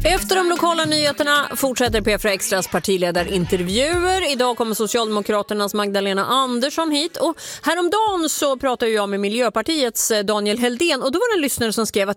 Efter de lokala nyheterna fortsätter P4 Extras partiledarintervjuer. Idag kommer Socialdemokraternas Magdalena Andersson hit. Och häromdagen så pratade jag med Miljöpartiets Daniel Heldén. Och då var det en lyssnare som skrev att